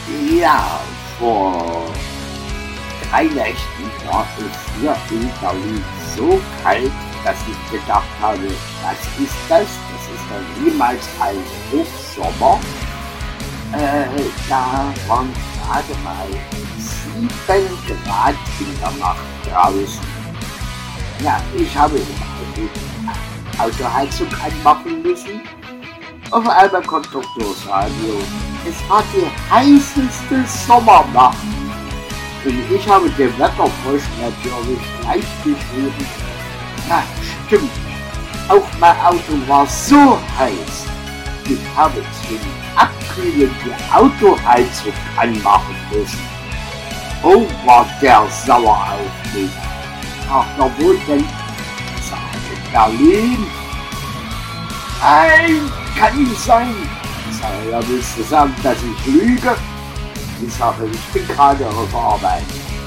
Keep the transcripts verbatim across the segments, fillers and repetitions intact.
Ja, vor drei Nächten war es hier in Berlin so kalt, dass ich gedacht habe, was ist das? Das ist doch niemals ein Hochsommer. Äh, da waren gerade mal sieben Grad in der Nacht draußen. Ja, ich habe im Auto Autoheizung anmachen müssen. Auf einmal kommt doch das Radio. Es war die heißeste Sommernacht. Und ich habe dem Wetterfrosch natürlich gleich geschrieben, ja, stimmt, auch mein Auto war so heiß. Ich habe zum Abkühlen die Autoheizung anmachen müssen. Oh, war der sauer auf mich. Ach, na wo denn? Sag in Berlin. Nein, kann nicht sein. Ich sage, ja, willst du sagen, dass ich lüge? Ich sage, ich bin gerade auf Arbeit.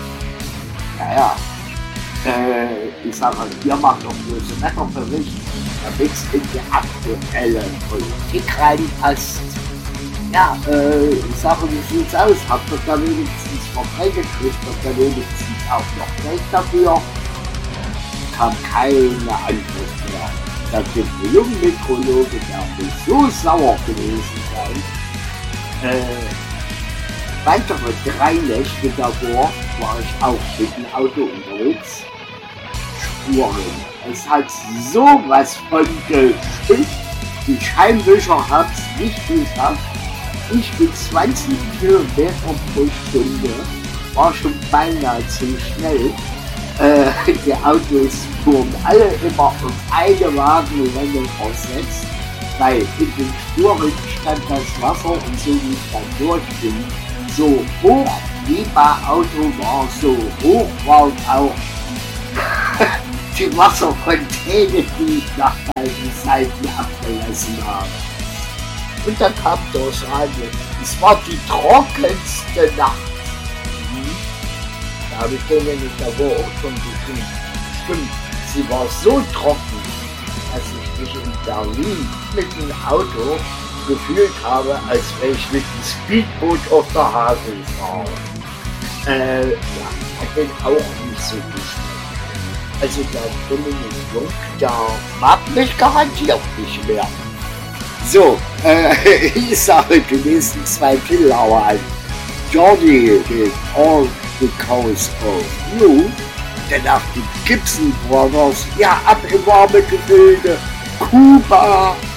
Naja, äh, ich sage, ihr macht doch bloß einen Wetterbericht, damit es in die aktuelle Politik reinpasst. Ja, äh, ich sage, wie sieht's aus? Habt ihr da wenigstens Verträge gekriegt? Habt ihr wenigstens auch noch Geld dafür? Kam keine Antwort mehr. Da gibt ein junger Meteorologe, der muss so sauer gewesen sein. Äh, weitere drei Nächte davor war ich auch mit dem Auto unterwegs. Spuren. Es hat sowas von gespickt. Die Scheinwischer hat's nicht geschafft. Ich bin zwanzig Kilometer pro Stunde. War schon beinahe zu schnell. Äh, die Autos wurden alle immer auf eine Wagenlänge versetzt, weil in den Spuren stand das Wasser und so wie ich dann durchging, so hoch wie mein Auto war, so hoch waren auch die Wasserfontäne, die ich nach beiden Seiten abgelassen habe. Und dann kam das Radio. Es war die trockenste Nacht. Da habe ich denen in der Woche auch schon geschrieben. Stimmt, sie war so trocken, dass ich mich in Berlin mit dem Auto gefühlt habe, als wäre ich mit dem Speedboot auf der Havel fahre. Äh, ja, hat den auch nicht so geschmeckt. Also der Dominik Jung, der mag mich garantiert nicht mehr. So, äh, ich sage die nächsten zwei Killer an. Jordi geht all because of you. Danach die Gibson Brothers, ja, ab im warme Gefilde, Kuba,